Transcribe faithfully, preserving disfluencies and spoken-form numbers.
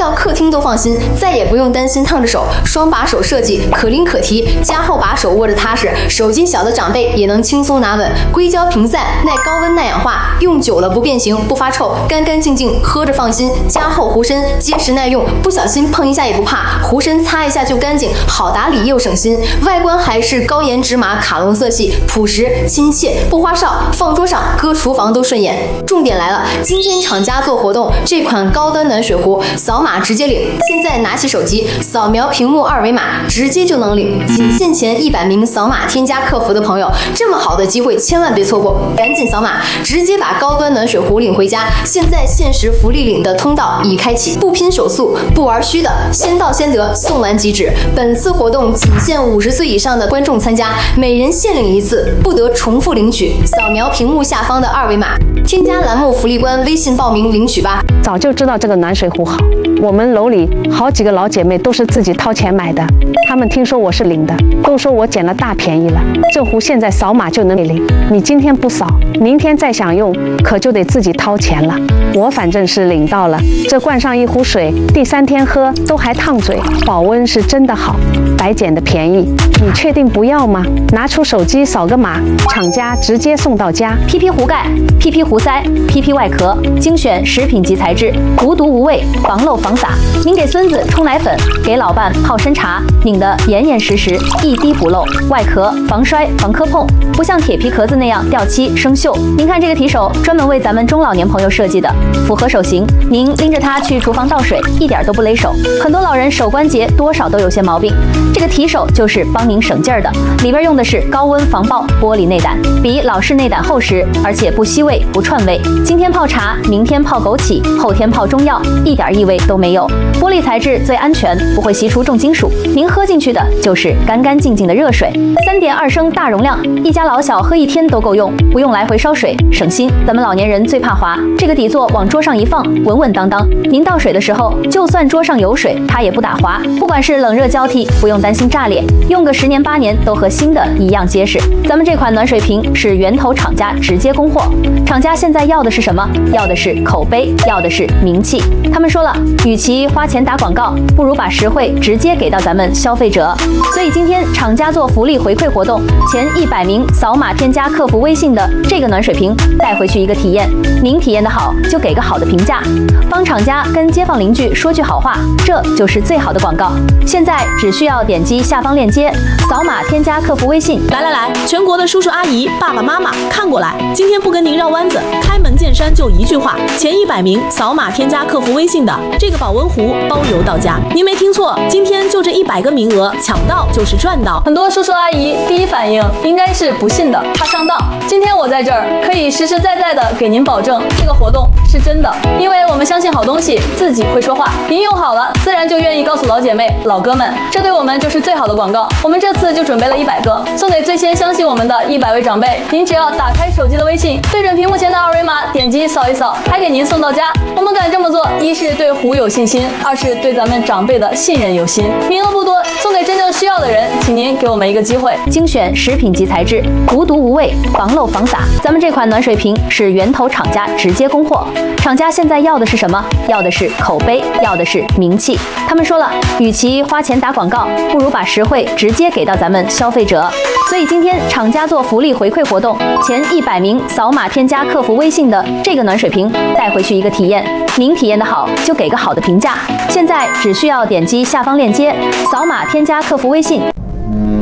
到客厅都放心，再也不用担心烫着手。双把手设计，可拎可提，加厚把手握着踏实，手劲小的长辈也能轻松拿稳。硅胶屏散，耐高温耐氧化，用久了不变形不发臭，干干净净喝着放心。加厚壶身，结实耐用，不小心碰一下也不怕，壶身擦一下就干净，好打理又省心。外观还是高颜芝麻卡龙色系，朴实亲切，不花哨，放桌上搁厨房都顺眼。重点来了，今天厂家做活动，这款高端暖水壶扫码直接领。现在拿起手机扫描屏幕二维码，直接就能领。仅限前一百名扫码添加客服的朋友，这么好的机会千万别错过，赶紧扫码，直接把高端暖水壶领回家。现在限时福利领的通道已开启，不拼手速，不玩虚的，先到先得，送完即止。本次活动仅限五十岁以上的观众参加，每人限领一次，不得重复领取。扫描屏幕下方的二维码，添加栏目福利官微信报名领取吧。 早就知道这个暖水壶好，我们楼里好几个老姐妹都是自己掏钱买的，她们听说我是领的，都说我捡了大便宜了。这壶现在扫码就能领，你今天不扫，明天再想用，可就得自己掏钱了。我反正是领到了，这灌上一壶水，第三天喝都还烫嘴，保温是真的好，白捡的便宜，你确定不要吗？拿出手机扫个码，厂家直接送到家。 P P 壶盖、P P 壶塞、P P 外壳，精选食品级材质，无毒无味，防漏防洒。您给孙子冲奶粉，给老伴泡参茶，拧得严严实实，一滴不漏。外壳防摔防磕碰，不像铁皮壳子那样掉漆生锈。您看这个提手，专门为咱们中老年朋友设计的，符合手型。您拎着它去厨房倒水，一点都不勒手。很多老人手关节多少都有些毛病，这个提手就是帮您省劲儿的。里边用的是高温防爆玻璃内胆，比老式内胆厚实，而且不吸味不串味。今天泡茶，明天泡枸杞，后天泡中药，一点异味都没有。玻璃材质最安全，不会析出重金属。您喝进去的就是干干净净的热水，三点二升大容量，一家老小喝一天都够用，不用来回烧水，省心。咱们老年人最怕滑，这个底座往桌上一放，稳稳当当。您倒水的时候，就算桌上有水，它也不打滑。不管是冷热交替，不用担心炸裂，用个十年八年都和新的一样结实。咱们这款暖水瓶是源头厂家直接供货，厂家现在要的是什么？要的是口碑，要的是名气。他们说了，与其花钱打广告，不如把实惠直接给到咱们消费者。所以今天厂家做福利回馈活动，前一百名扫码添加客服微信的这个暖水瓶带回去一个体验，您体验的好就给个好的评价，帮厂家跟街坊邻居说句好话，这就是最好的广告。现在只需要点击下方链接，扫码添加客服微信。 来来来，全国的叔叔阿姨、爸爸妈妈看过来，今天不跟您绕弯子，开门见山就一句话，前一百名扫码添加客服微信的这个保温壶包邮到家。您没听错，今天就这一百个名额，抢到就是赚到。 很多叔叔阿姨第一反应应该是不信的，怕上当。今天我在这儿可以实实在在的给您保证，这个活动是真的，因为我们相信好东西自己会说话，您用好了，自然就愿意告诉老姐妹、老哥们，这对我们就是最好的广告。我们这次就准备了一百个，送给最先相信我们的一百位长辈。您只要打开手机的微信，对准屏幕前的二维码，点击扫一扫，还给您送到家。我们敢这么做，一是对壶有信心，二是对咱们长辈的信任有心。名额不多，送给真正需要的人，请您给我们一个机会。 精选食品级材质，无毒无味，防漏防洒。咱们这款暖水瓶是源头厂家直接供货，厂家现在要的是什么？要的是口碑，要的是名气。他们说了，与其花钱打广告，不如把实惠直接给到咱们消费者。所以今天厂家做福利回馈活动，前一百名扫码添加客服微信的这个暖水瓶带回去一个体验，您体验的好就给个好的评价。现在只需要点击下方链接，扫码添加客服微信。